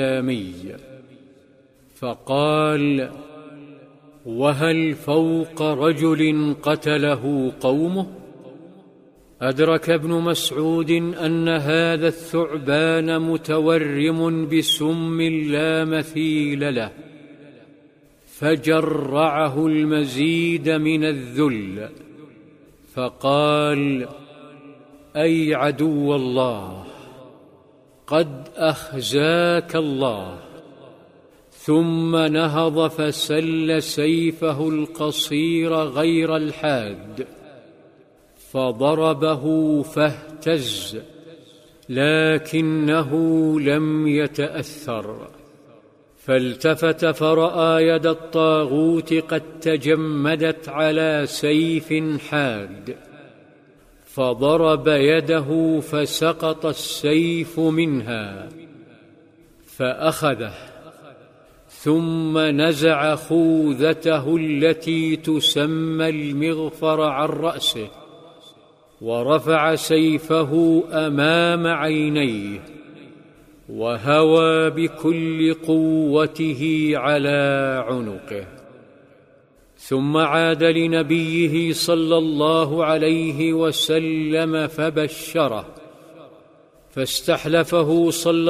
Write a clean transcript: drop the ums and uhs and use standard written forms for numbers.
فقال: وهل فوق رجل قتله قومه؟ أدرك ابن مسعود أن هذا الثعبان متورم بسم لا مثيل له، فجرعه المزيد من الذل، فقال: أي عدو الله، قد أخزاك الله. ثم نهض فسل سيفه القصير غير الحاد، فضربه فاهتز، لكنه لم يتأثر. فالتفت فرأى يد الطاغوت قد تجمدت على سيف حاد، فضرب يده فسقط السيف منها، فأخذه، ثم نزع خوذته التي تسمى المغفر عن رأسه، ورفع سيفه أمام عينيه، وهوى بكل قوته على عنقه. ثم عاد لنبيه صلى الله عليه وسلم فبشره، فاستحلفه صلى